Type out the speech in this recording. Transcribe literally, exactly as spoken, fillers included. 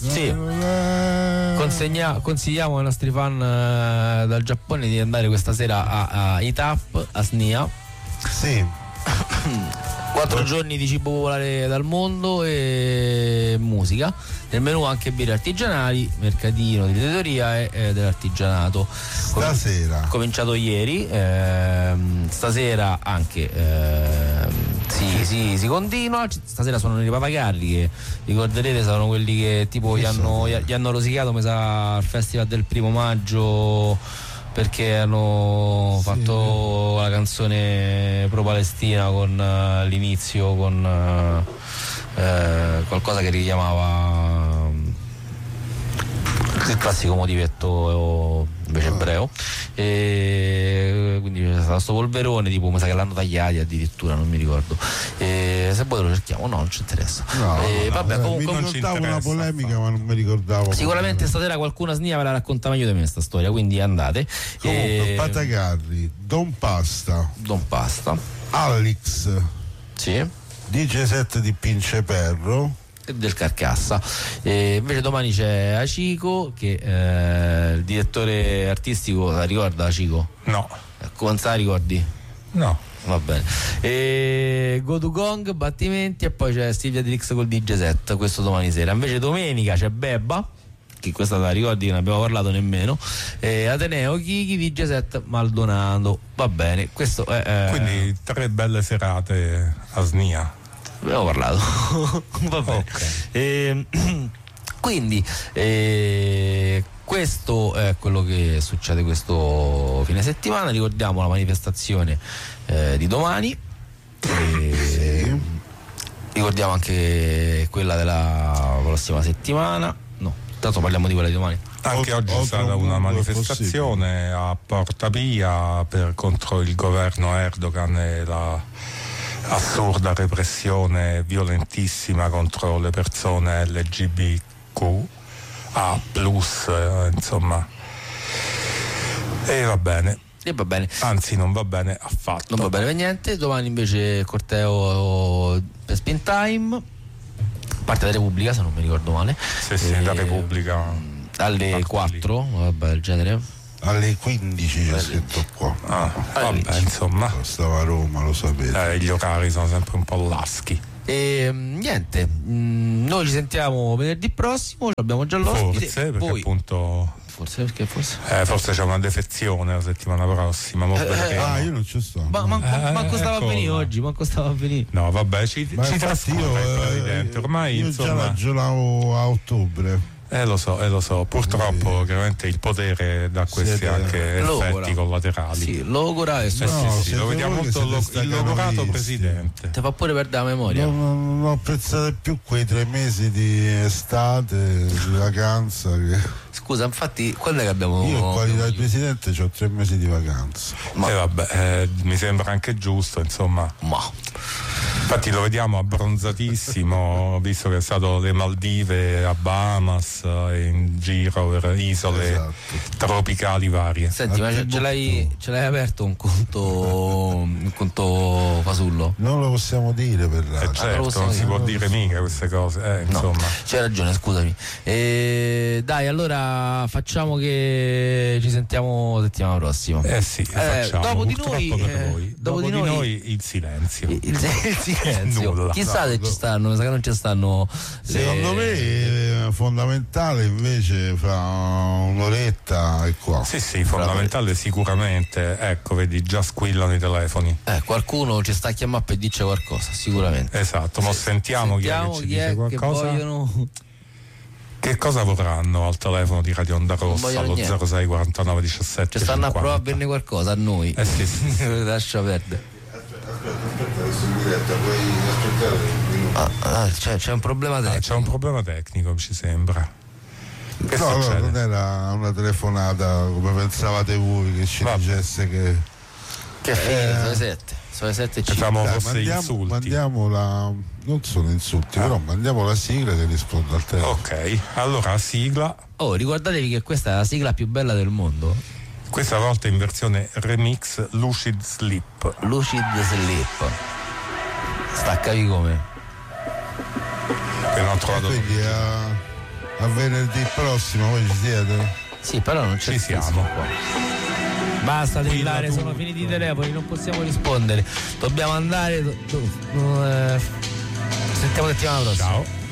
Sì. Consegna, consigliamo ai nostri fan eh, dal Giappone di andare questa sera a, a Itap, a Snia. Sì. Quattro giorni di cibo popolare dal mondo e musica. Nel menù anche birre artigianali, mercatino di editoria e eh, dell'artigianato. Stasera. Cominciato ieri, ehm, stasera anche ehm, si, si, si continua. Stasera sono i Papagalli, che ricorderete sono quelli che tipo gli hanno, gli hanno rosicato, mi sa, al festival del primo maggio, perché hanno sì. fatto la canzone pro Palestina con uh, l'inizio con uh, eh, qualcosa che richiamava um, il classico motivetto invece ebreo, e quindi c'è stato sto polverone, tipo mi sa che l'hanno tagliati addirittura, non mi ricordo, e se poi lo cerchiamo, no, non ci interessa. No, e, no, vabbè, no, comunque mi ricordavo una polemica, ma non mi ricordavo. Sicuramente stasera qualcuna Snia ve la racconta meglio di me sta storia, quindi andate. Comunque, e... Patagarri, Don Pasta, Don Pasta, Alex, sì, D J set di Pinceperro del Carcassa. E invece domani c'è Acico, che eh, il direttore artistico, la ricorda Acico? No. Come sa ricordi? No. Va bene. E Go to Gong, Battimenti, e poi c'è Silvia Drix col D J set, questo domani sera. Invece domenica c'è Bebba, che questa la ricordi, non abbiamo parlato nemmeno, e Ateneo Chigi, D J set Maldonado. Va bene, questo è, eh... quindi tre belle serate a Snia. Abbiamo parlato. Va bene. Okay. E, quindi eh, questo è quello che succede questo fine settimana. Ricordiamo la manifestazione eh, di domani, e ricordiamo anche quella della prossima settimana. No, tanto parliamo di quella di domani. Anche oggi è stata una manifestazione a Porta Pia per, contro il governo Erdogan e la assurda repressione violentissima contro le persone L G B T Q A plus, eh, insomma, e va bene. E va bene. Anzi, non va bene affatto. Non va bene per niente. Domani invece corteo per Spin Time, parte da Repubblica, se non mi ricordo male. Sì, sì, da Repubblica. Alle quattro, vabbè, del genere. Alle quindici c'è scritto qua. Ah, vabbè, insomma. Stava a Roma, lo sapete. Eh, gli orari sono sempre un po' laschi. E niente, mh, noi ci sentiamo venerdì prossimo, abbiamo già l'ospite. Forse, perché Voi... appunto. Forse perché forse? Eh, forse c'è una defezione la settimana prossima. Eh, eh, ah, io non ci sto. Ma manco, eh, manco stava ecco. a venire oggi, manco stava a venire. No, vabbè, ci, Ma ci trascura io, il presidente. Ormai io insomma. già ragionavo a ottobre. Eh lo so, eh lo so, purtroppo sì. Chiaramente il potere dà questi Siete anche logora. effetti collaterali. Sì, logora e eh, no, sì, sì, lo vediamo molto lo, il logorato presidente. Ti fa pure perdere la memoria. Non, non, non apprezzate più quei tre mesi di estate, di vacanza. Che... Scusa, infatti, quando è che abbiamo. Io in qualità di presidente ho tre mesi di vacanza. Ma eh, vabbè, eh, mi sembra anche giusto, insomma. Ma. Infatti lo vediamo abbronzatissimo, visto che è stato alle Maldive, a Bahamas, in giro per isole esatto. tropicali varie. Senti, ma ce, ce, l'hai, ce l'hai aperto un conto un conto fasullo? Non lo possiamo dire per eh certo, ah, non si può dire mica queste cose, eh, no, insomma. C'hai ragione, scusami. E dai, allora facciamo che ci sentiamo settimana prossima. Eh sì, eh, facciamo. Dopo di noi, per voi. Dopo, dopo di, di noi, noi il silenzio. Il, il silenzio. Nulla. Chissà no, se no. ci stanno, mi sa che non ci stanno. Secondo le... me è fondamentale, invece fra un'oretta è qua. Sì, sì, fondamentale sicuramente. Ecco, vedi, già squillano i telefoni. Eh, qualcuno ci sta a chiamare per dirci qualcosa, sicuramente. Esatto, ma sentiamo, sentiamo chi è che ci chi dice è qualcosa. Che vogliono... Che cosa vorranno al telefono di Radio Onda Rossa allo niente. zero sei quarantanove diciassette ci stanno cinquanta. a provare a berne qualcosa a noi. Eh sì, sì, sì. Lascia perdere. Aspetta, aspetta, adesso in diretta, puoi aspettare un minuto. Ah, ah, c'è, c'è un problema tecnico. Ah, c'è un problema tecnico, ci sembra. Che no, succede? no, non era una telefonata come pensavate voi che ci Vabbè. dicesse che Che è finito, sono le sette. Sono le sette e cinque. Facciamo Dai, fosse mandiamo, insulti. mandiamo la non sono insulti, ah. però mandiamo la sigla che risponde al telefono. Ok, allora sigla. Oh, ricordatevi che questa è la sigla più bella del mondo. Questa volta in versione remix Lucid Sleep. Lucid Sleep. Staccavi come? Che non ho trovato. E quindi a A venerdì prossimo, voi ci siete? Sì, però non c'è Ci siamo qua. Basta trillare, sono finiti i telefoni, non possiamo rispondere. Dobbiamo andare. Do, do, do, eh, sentiamo settimana prossima. Ciao.